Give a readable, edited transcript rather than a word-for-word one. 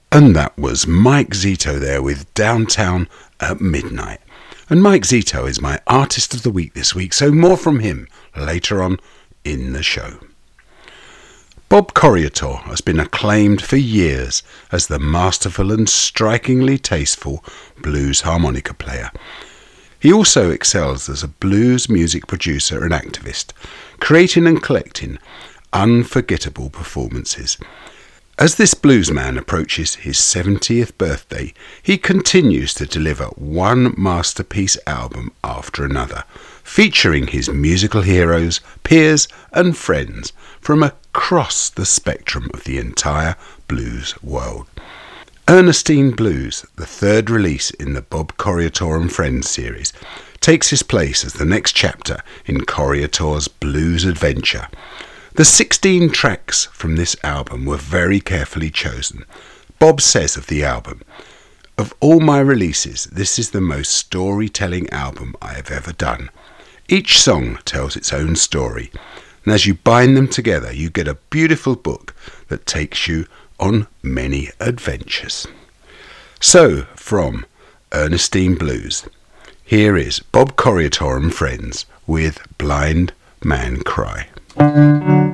And that was Mike Zito there with Downtown at Midnight. And Mike Zito is my Artist of the Week this week, so more from him later on in the show. Bob Corriator has been acclaimed for years as the masterful and strikingly tasteful blues harmonica player. He also excels as a blues music producer and activist, creating and collecting unforgettable performances. As this bluesman approaches his 70th birthday, he continues to deliver one masterpiece album after another, featuring his musical heroes, peers and friends from across the spectrum of the entire blues world. Ernestine Blues, the third release in the Bob Corriator and Friends series, takes his place as the next chapter in Corriator's blues adventure. The 16 tracks from this album were very carefully chosen. Bob says of the album, "Of all my releases, this is the most storytelling album I have ever done. Each song tells its own story, and as you bind them together, you get a beautiful book that takes you on many adventures." So, from Ernestine Blues, here is Bob Corriator and Friends with Blind Man Cry.